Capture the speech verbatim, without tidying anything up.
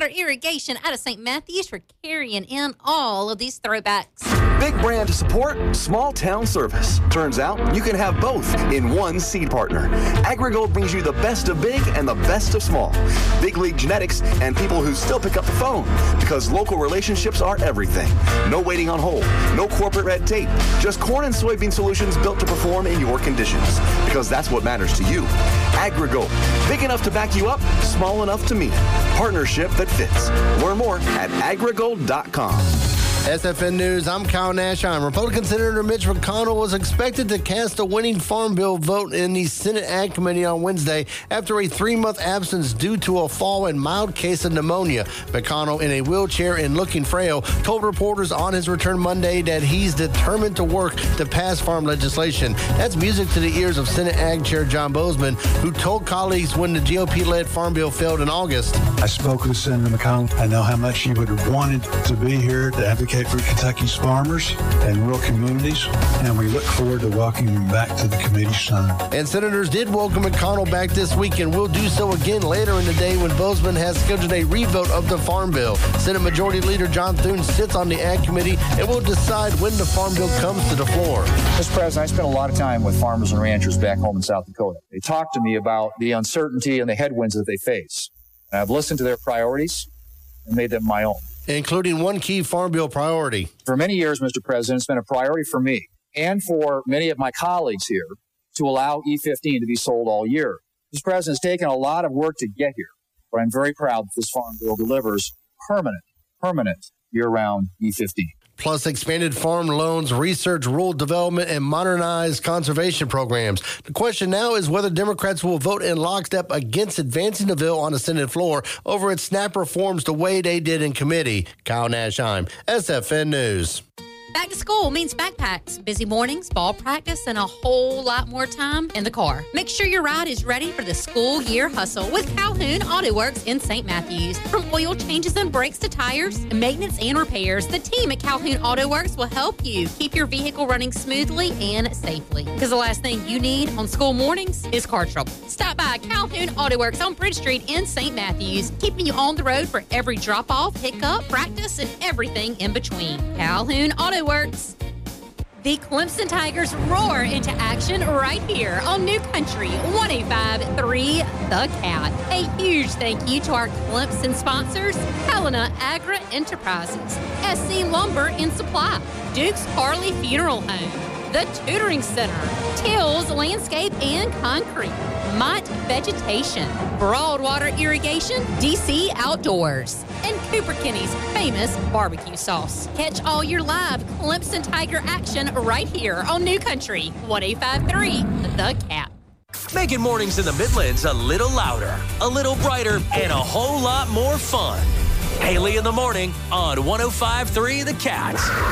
Water Irrigation out of Saint Matthews for carrying in all of these throwbacks. Big brand to support, small town service. Turns out you can have both in one seed partner. AgriGold brings you the best of big and the best of small. Big league genetics and people who still pick up the phone, because local relationships are everything. No waiting on hold, no corporate red tape, just corn and soybean solutions built to perform in your conditions, because that's what matters to you. AgriGold, big enough to back you up, small enough to mean it. Partnership that fits. Learn more at agrigold dot com. S F N News, I'm Kyle Nashheim. Republican Senator Mitch McConnell was expected to cast a winning farm bill vote in the Senate Ag Committee on Wednesday after a three-month absence due to a fall and mild case of pneumonia. McConnell, in a wheelchair and looking frail, told reporters on his return Monday that he's determined to work to pass farm legislation. That's music to the ears of Senate Ag Chair John Bozeman, who told colleagues when the G O P-led farm bill failed in August. I spoke with Senator McConnell. I know how much she would have wanted to be here to advocate for Kentucky's farmers and rural communities, and we look forward to welcoming him back to the committee soon. And senators did welcome McConnell back this week and will do so again later in the day when Bozeman has scheduled a revote of the farm bill. Senate Majority Leader John Thune sits on the Ag Committee and will decide when the farm bill comes to the floor. Mister President, I spent a lot of time with farmers and ranchers back home in South Dakota. They talk to me about the uncertainty and the headwinds that they face. And I've listened to their priorities and made them my own. Including one key farm bill priority. For many years, Mister President, it's been a priority for me and for many of my colleagues here to allow E fifteen to be sold all year. Mister President, it's taken a lot of work to get here, but I'm very proud that this farm bill delivers permanent, permanent year-round E fifteen. Plus expanded farm loans, research, rural development, and modernized conservation programs. The question now is whether Democrats will vote in lockstep against advancing the bill on the Senate floor over its SNAP reforms the way they did in committee. Kyle Nashheim, S F N News. Back to school means backpacks, busy mornings, ball practice, and a whole lot more time in the car. Make sure your ride is ready for the school year hustle with Calhoun Auto Works in Saint Matthews. From oil changes and brakes to tires, maintenance and repairs, the team at Calhoun Auto Works will help you keep your vehicle running smoothly and safely. Because the last thing you need on school mornings is car trouble. Stop by Calhoun Auto Works on Bridge Street in Saint Matthews, keeping you on the road for every drop-off, pickup, practice, and everything in between. Calhoun Auto Works. The Clemson Tigers roar into action right here on New Country one oh five point three The Cat. A huge thank you to our Clemson sponsors, Helena Agri Enterprises, S C Lumber and Supply, Duke's Harley Funeral Home, The Tutoring Center, Tills Landscape and Concrete, Mott Vegetation, Broadwater Irrigation, D C Outdoors, and Cooper Kinney's famous barbecue sauce. Catch all your live Clemson Tiger action right here on New Country one oh five point three The Cat. Making mornings in the Midlands a little louder, a little brighter, and a whole lot more fun. Haley in the morning on one oh five point three The Cat.